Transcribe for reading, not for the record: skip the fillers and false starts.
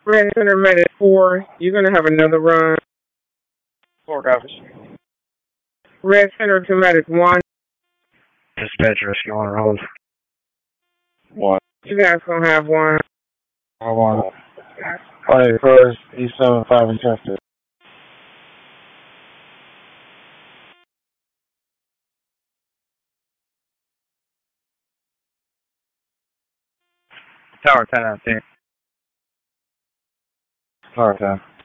Red Center Medic 4, you're going to have another run. Four copies. Red Center to Medic 1, Dispatcher is going around. One. you guys going to have one. I want it. Alright, first, E75 and tested. Tower 10 out there. Tower 10.